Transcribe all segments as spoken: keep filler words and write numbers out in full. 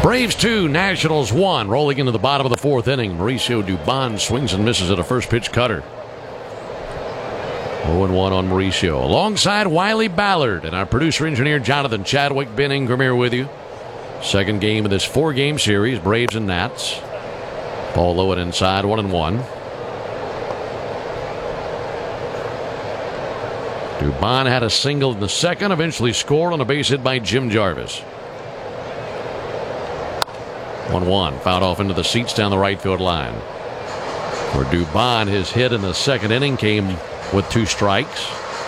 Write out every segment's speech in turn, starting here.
Braves two, Nationals one. Rolling into the bottom of the fourth inning. Mauricio Dubon swings and misses at a first pitch cutter. oh and one on Mauricio. Alongside Wiley Ballard and our producer engineer Jonathan Chadwick. Ben Ingram here with you. Second game of this four-game series, Braves and Nats. Paul Lowen inside, one and one. Dubon had a single in the second, eventually scored on a base hit by Jim Jarvis. one one, fouled off into the seats down the right field line. For Dubon, his hit in the second inning came with two strikes.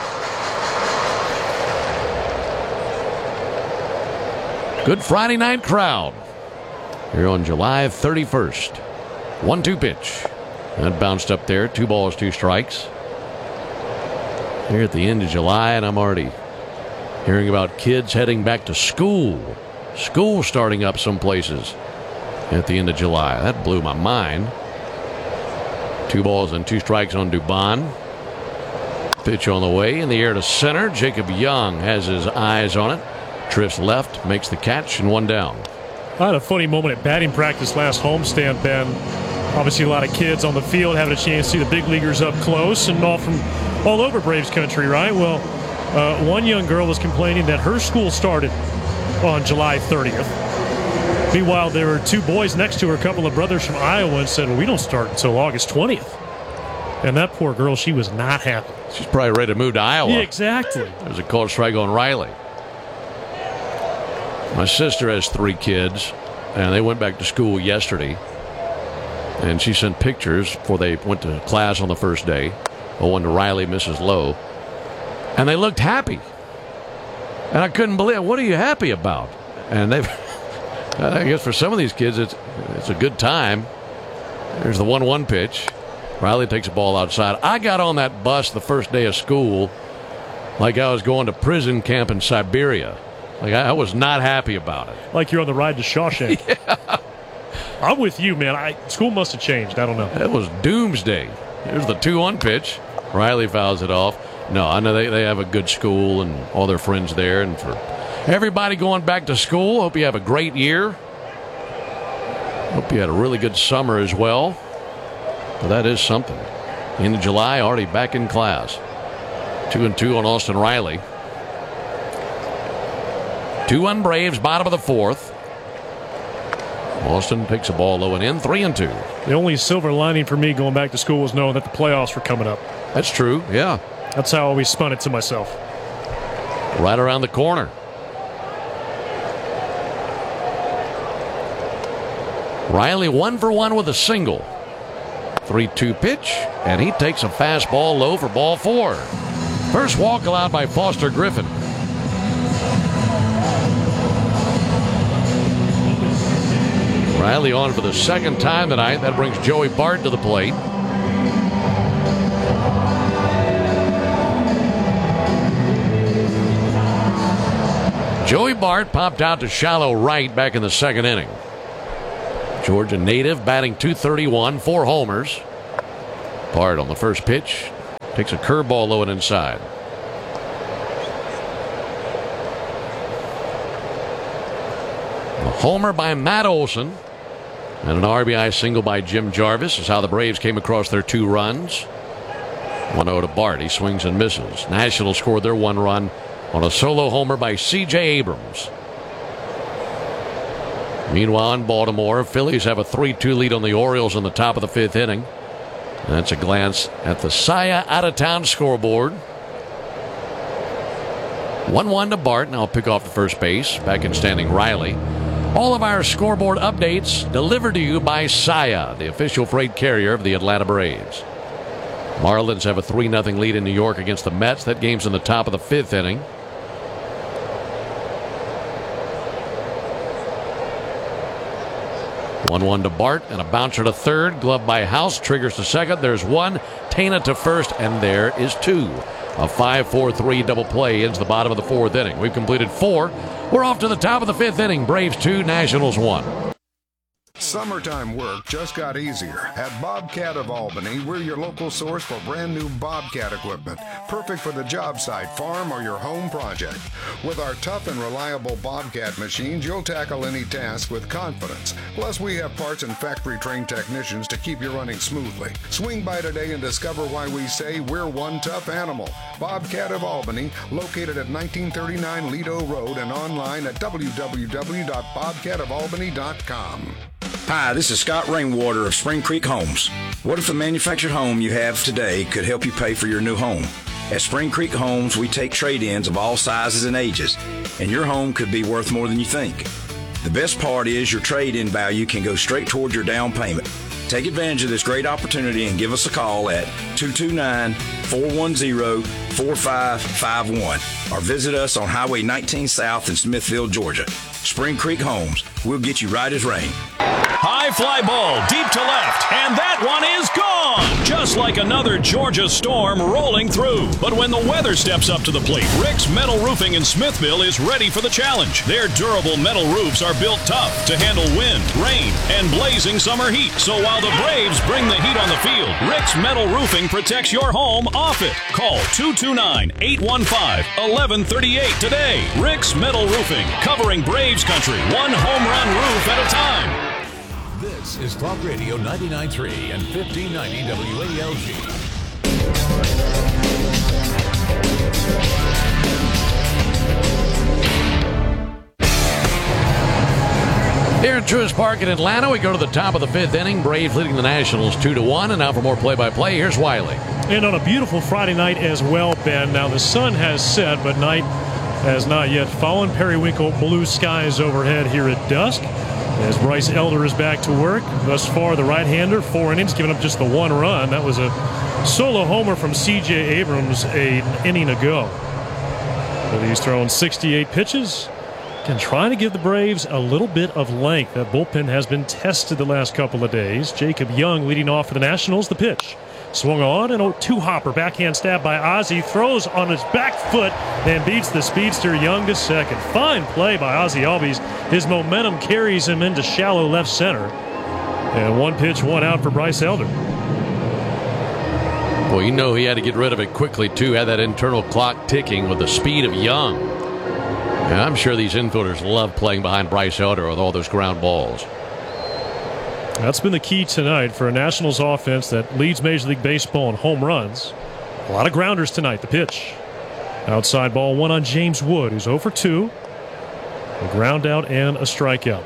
Good Friday night crowd here on July thirty-first. one two pitch. That bounced up there. Two balls, two strikes. Here at the end of July, and I'm already hearing about kids heading back to school. School starting up some places at the end of July. That blew my mind. Two balls and two strikes on Dubon. Pitch on the way in the air to center. Jacob Young has his eyes on it. Drifts left, makes the catch, and one down. I had a funny moment at batting practice last homestand, Ben. Obviously, a lot of kids on the field having a chance to see the big leaguers up close and all from all over Braves country, right? Well, uh, one young girl was complaining that her school started on July thirtieth. Meanwhile, there were two boys next to her, a couple of brothers from Iowa, and said, well, we don't start until August twentieth. And that poor girl, she was not happy. She's probably ready to move to Iowa. Yeah, exactly. There's a called strike on Riley. My sister has three kids, and they went back to school yesterday. And she sent pictures before they went to class on the first day. One to Riley, Missus Lowe. And they looked happy. And I couldn't believe it. What are you happy about? And they've, I guess for some of these kids, it's it's a good time. There's the one one pitch. Riley takes a ball outside. I got on that bus the first day of school like I was going to prison camp in Siberia. Like I, I was not happy about it. Like you're on the ride to Shawshank. Yeah. I'm with you, man. I, school must have changed. I don't know. It was doomsday. Here's the two one pitch. Riley fouls it off. No, I know they, they have a good school and all their friends there. And for everybody going back to school, hope you have a great year. Hope you had a really good summer as well. But that is something. End of July, already back in class. Two and two on Austin Riley. Two one Braves, bottom of the fourth. Austin takes a ball low and in, three and two. The only silver lining for me going back to school was knowing that the playoffs were coming up. That's true, yeah. That's how I always spun it to myself. Right around the corner. Riley one for one with a single. three two pitch, and he takes a fastball low for ball four. First walk allowed by Foster Griffin. Riley on for the second time tonight. That brings Joey Bart to the plate. Joey Bart popped out to shallow right back in the second inning. Georgia native batting two thirty-one, four homers. Bart on the first pitch takes a curveball low and inside. A homer by Matt Olson and an R B I single by Jim Jarvis is how the Braves came across their two runs. one oh to Bart. He swings and misses. Nationals scored their one run on a solo homer by C J Abrams. Meanwhile, in Baltimore, Phillies have a three two lead on the Orioles in the top of the fifth inning. And that's a glance at the Saya out-of-town scoreboard. one one to Bart. Now pick off the first base. Back in standing Riley. All of our scoreboard updates delivered to you by Saya, the official freight carrier of the Atlanta Braves. Marlins have a three nothing lead in New York against the Mets. That game's in the top of the fifth inning. one one to Bart and a bouncer to third. Glove by House. Triggers to second. There's one. Tana to first. And there is two. A five four three double play ends the bottom of the fourth inning. We've completed four. We're off to the top of the fifth inning. Braves two, Nationals one. Summertime work just got easier. At Bobcat of Albany, we're your local source for brand new Bobcat equipment, perfect for the job site, farm, or your home project. With our tough and reliable Bobcat machines, you'll tackle any task with confidence. Plus, we have parts and factory-trained technicians to keep you running smoothly. Swing by today and discover why we say we're one tough animal. Bobcat of Albany, located at nineteen thirty-nine Lido Road and online at w w w dot bobcat of albany dot com. Hi, this is Scott Rainwater of Spring Creek Homes. What if the manufactured home you have today could help you pay for your new home? At Spring Creek Homes, we take trade-ins of all sizes and ages, and your home could be worth more than you think. The best part is your trade-in value can go straight toward your down payment. Take advantage of this great opportunity and give us a call at two two nine, four one zero, four five five one or visit us on Highway nineteen South in Smithville, Georgia. Spring Creek Homes, we'll get you right as rain. High fly ball deep to left, and that one is gone! Just like another Georgia storm rolling through. But when the weather steps up to the plate, Rick's Metal Roofing in Smithville is ready for the challenge. Their durable metal roofs are built tough to handle wind, rain, and blazing summer heat. So while the Braves bring the heat on the field, Rick's Metal Roofing protects your home off it. Call two two nine, eight one five, one one three eight today. Rick's Metal Roofing, covering Braves country, one home run roof at a time. This is Talk Radio ninety-nine point three and fifteen ninety W A L G. Here at Truist Park in Atlanta, we go to the top of the fifth inning. Braves leading the Nationals two to one. And now for more play-by-play, here's Wiley. And on a beautiful Friday night as well, Ben. Now the sun has set, but night has not yet fallen. Periwinkle blue skies overhead here at dusk. As Bryce Elder is back to work. Thus far, the right-hander, four innings, giving up just the one run. That was a solo homer from C J Abrams an inning ago. But he's thrown sixty-eight pitches. And trying to give the Braves a little bit of length. That bullpen has been tested the last couple of days. Jacob Young leading off for the Nationals. The pitch. Swung on, and a two-hopper backhand stab by Ozzie. Throws on his back foot and beats the speedster Young to second. Fine play by Ozzie Albies. His momentum carries him into shallow left center. And one pitch, one out for Bryce Elder. Well, you know he had to get rid of it quickly, too. Had that internal clock ticking with the speed of Young. And I'm sure these infielders love playing behind Bryce Elder with all those ground balls. That's been the key tonight for a Nationals offense that leads Major League Baseball in home runs. A lot of grounders tonight. The pitch. Outside ball one on James Wood, who's oh for two. A ground out and a strikeout.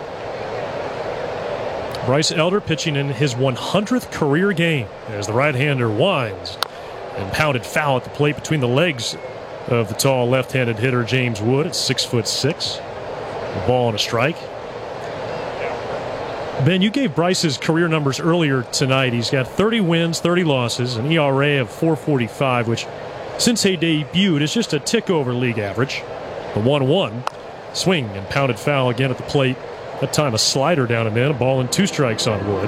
Bryce Elder pitching in his one hundredth career game as the right-hander winds and pounded foul at the plate between the legs of the tall left-handed hitter James Wood at six foot six. A ball and a strike. Ben, you gave Bryce's career numbers earlier tonight. He's got thirty wins, thirty losses, an E R A of four forty-five, which since he debuted is just a tick over league average. The one one swing and pounded foul again at the plate. That time a slider down and in, a ball and two strikes on Wood.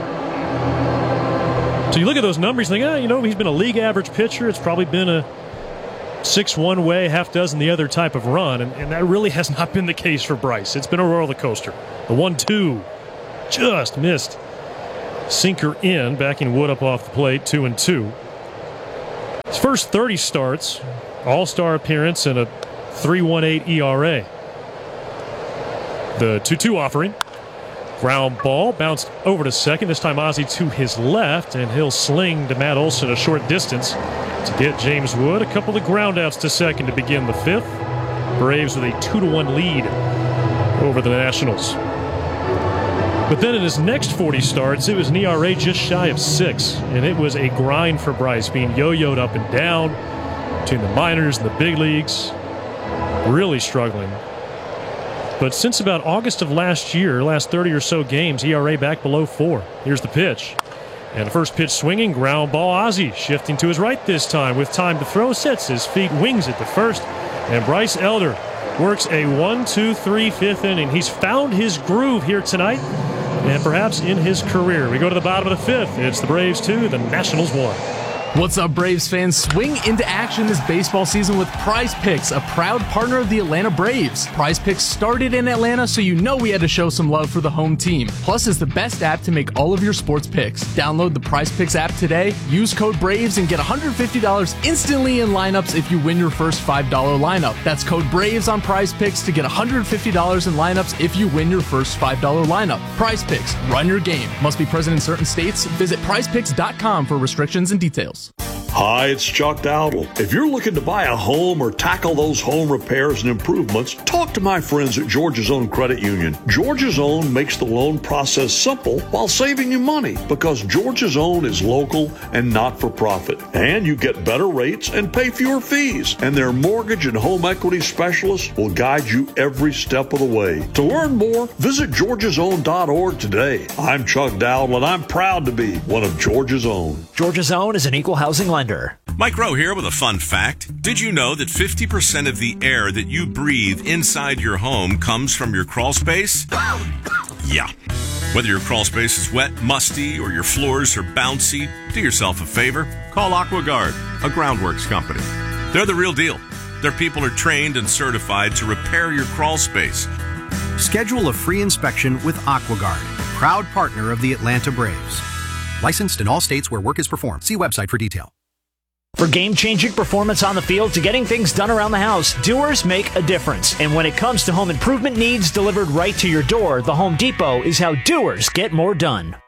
So you look at those numbers and think, ah, you know, he's been a league average pitcher. It's probably been a six one way, half dozen the other type of run, and, and that really has not been the case for Bryce. It's been a roller coaster. The one two just missed. Sinker in, backing Wood up off the plate, two and two. His first thirty starts, all-star appearance, and a three point one eight E R A. The two two offering. Ground ball bounced over to second. This time Ozzie to his left, and he'll sling to Matt Olson a short distance to get James Wood. A couple of groundouts to second to begin the fifth. Braves with a two to one lead over the Nationals. But then in his next forty starts, it was an E R A just shy of six, and it was a grind for Bryce, being yo-yoed up and down between the minors and the big leagues. Really struggling. But since about August of last year, last thirty or so games, E R A back below four. Here's the pitch. And the first pitch swinging, ground ball. Ozzie shifting to his right this time with time to throw, sets his feet, wings it to first. And Bryce Elder works a one two three fifth inning. He's found his groove here tonight and perhaps in his career. We go to the bottom of the fifth. It's the Braves two, the Nationals one. What's up, Braves fans? Swing into action this baseball season with Prize Picks, a proud partner of the Atlanta Braves. Prize Picks started in Atlanta, so you know we had to show some love for the home team. Plus, it's the best app to make all of your sports picks. Download the Prize Picks app today, use code BRAVES, and get one hundred fifty dollars instantly in lineups if you win your first five dollar lineup. That's code BRAVES on Prize Picks to get one hundred fifty dollars in lineups if you win your first five dollar lineup. Prize Picks, run your game. Must be present in certain states. Visit prize picks dot com for restrictions and details. Hi, it's Chuck Dowdle. If you're looking to buy a home or tackle those home repairs and improvements, talk to my friends at Georgia's Own Credit Union. Georgia's Own makes the loan process simple while saving you money because Georgia's Own is local and not for profit. And you get better rates and pay fewer fees. And their mortgage and home equity specialists will guide you every step of the way. To learn more, visit georgias own dot org today. I'm Chuck Dowdle, and I'm proud to be one of Georgia's Own. Georgia's Own is an equal housing lender. Mike Rowe here with a fun fact. Did you know that fifty percent of the air that you breathe inside your home comes from your crawl space? Yeah. Whether your crawl space is wet, musty, or your floors are bouncy, do yourself a favor. Call AquaGuard, a groundworks company. They're the real deal. Their people are trained and certified to repair your crawl space. Schedule a free inspection with AquaGuard, proud partner of the Atlanta Braves. Licensed in all states where work is performed. See website for detail. For game-changing performance on the field to getting things done around the house, doers make a difference. And when it comes to home improvement needs delivered right to your door, the Home Depot is how doers get more done.